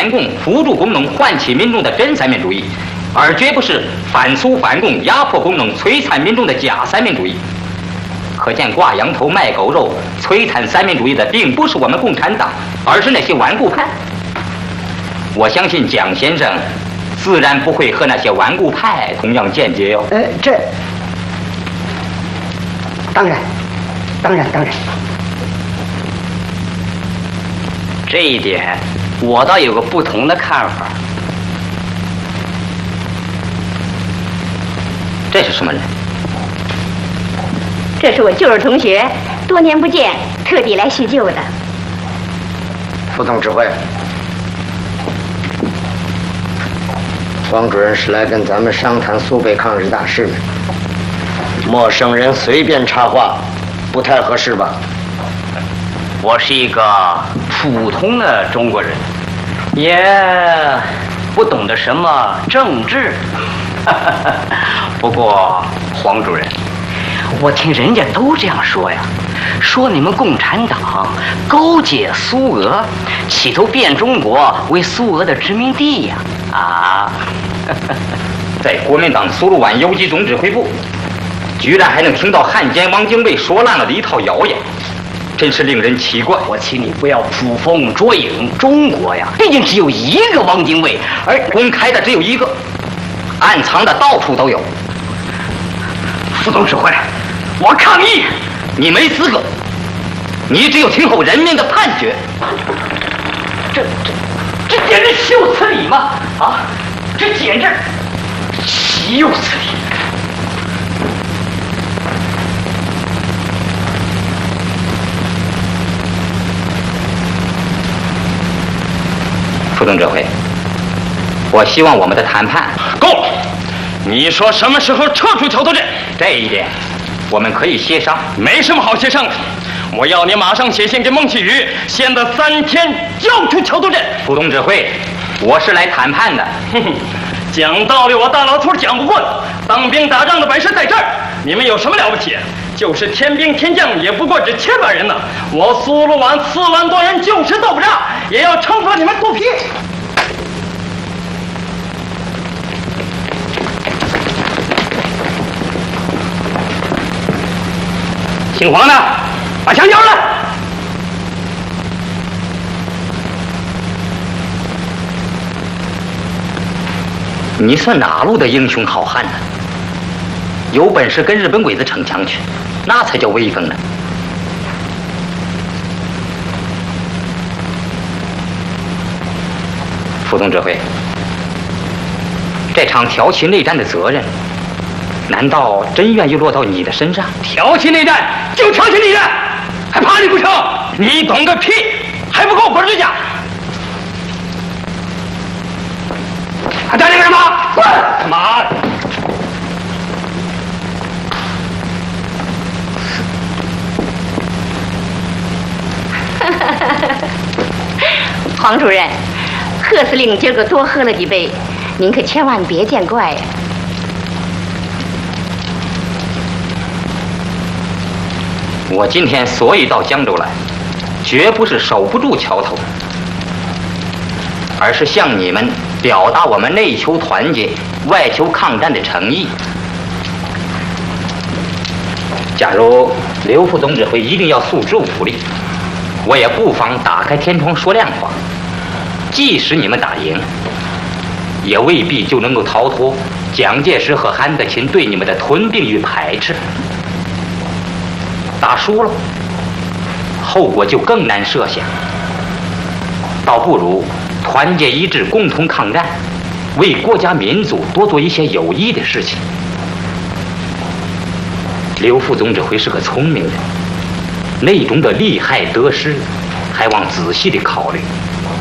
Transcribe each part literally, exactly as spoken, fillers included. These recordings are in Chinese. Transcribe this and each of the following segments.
联共辅助工农唤起民众的真三民主义，而绝不是反苏反共、压迫工农、摧残民众的假三民主义。可见挂羊头卖狗肉、摧残三民主义的，并不是我们共产党，而是那些顽固派。我相信蒋先生自然不会和那些顽固派同样见解哟。 呃，这当然，当然，当然。 这一点，我倒有个不同的看法。 这是什么人？ 这是我旧日同学，多年不见，特地来叙旧的。 副总指挥，黄主任是来跟咱们商谈苏北抗日大事的。陌生人随便插话，不太合适吧？ 我是一个普通的中国人，也不懂得什么政治。不过，黄主任，我听人家都这样说呀，说你们共产党勾结苏俄，企图变中国为苏俄的殖民地呀！啊， 在国民党苏鲁皖游击总指挥部，居然还能听到汉奸汪精卫说烂了的一套谣言。真是令人奇怪。 我请你不要捕风捉影，中国呀，毕竟只有一个汪精卫，而公开的只有一个，暗藏的到处都有。 副总指挥，我抗议！ 你没资格，你只有听候人民的判决。 这这这简直岂有此理吗？啊，这简直岂有此理！ 副总指挥，我希望我们的谈判够了。你说什么时候撤出桥头镇？ 这一点，我们可以协商。 没什么好协商的。我要你马上写信给孟启宇，限得三天交出桥头镇。 副总指挥，我是来谈判的。 哼哼，讲道理我大老粗讲不过，当兵打仗的本事在这儿。你们有什么了不起？就是天兵天将，也不过只千把人呢。我苏鲁皖四万多人，就是斗不上，也要撑死你们肚皮。 姓黄的，把枪交出来！你算哪路的英雄好汉呢？有本事跟日本鬼子逞强去，那才叫威风呢。副总指挥，这场挑起内战的责任，难道真愿意落到你的身上？ 挑起内战就挑起内战，还怕你不成？你懂个屁！还不给我滚回家！还站着干什么？滚！他妈的！ 黄主任，贺司令今儿个多喝了几杯，您可千万别见怪呀。 我今天所以到江州来，绝不是守不住桥头，而是向你们表达我们内求团结、外求抗战的诚意。假如刘副总指挥一定要诉诸武力，我也不妨打开天窗说亮话。即使你们打赢，也未必就能够逃脱蒋介石和韩德勤对你们的吞并与排斥。打输了，后果就更难设想。倒不如团结一致，共同抗战，为国家民族多做一些有益的事情。刘副总指挥是个聪明人，内中的利害得失，还望仔细的考虑。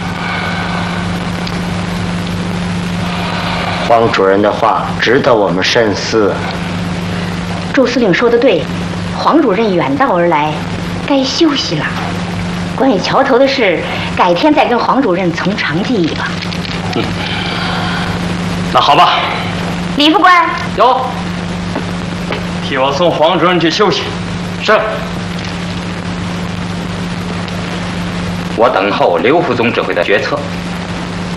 黄主任的话值得我们深思。 朱司令说的对，黄主任远道而来，该休息了。关于桥头的事，改天再跟黄主任从长计议吧。 嗯，那好吧。 李副官有，替我送黄主任去休息。 是。我等候刘副总指挥的决策。